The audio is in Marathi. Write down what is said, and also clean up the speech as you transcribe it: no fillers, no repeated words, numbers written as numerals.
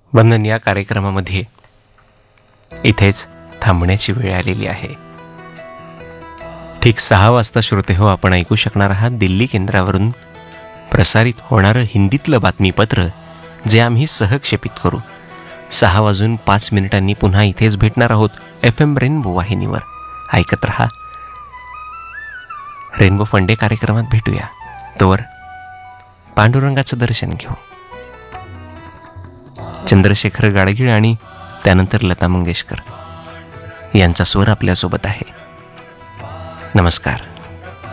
वंदन या कार्यक्रमामध्ये इथेच थांबण्याची वेळ आलेली आहे. ठीक 6 वाजता श्रोते हो आपण ऐकू शकणार आहात दिल्ली केंद्रावरून प्रसारित होणारं हिंदीतलं बातमीपत्र, जे आम्ही सहक्षेपित करू. 6:05 पुन्हा इथेच भेटणार आहोत FM रेनबो वाहिनीवर. ऐकत रहा. रेनबो फंडे कार्यक्रमात भेटूया. तोवर पांडुरंगाचं दर्शन घेऊ. चंद्रशेखर गाडगीळ आणि त्यानंतर लता मंगेशकर यांचा स्वर आपल्यासोबत आहे. नमस्कार.